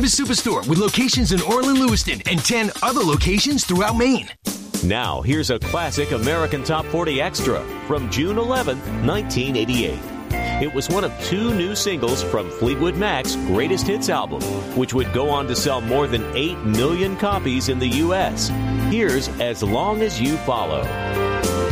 Davis Superstore with locations in Orland, Lewiston, and 10 other locations throughout Maine. Now, here's a classic American Top 40 Extra from June 11, 1988. It was one of 2 new singles from Fleetwood Mac's Greatest Hits album, which would go on to sell more than 8 million copies in the U.S. Here's As Long as You Follow.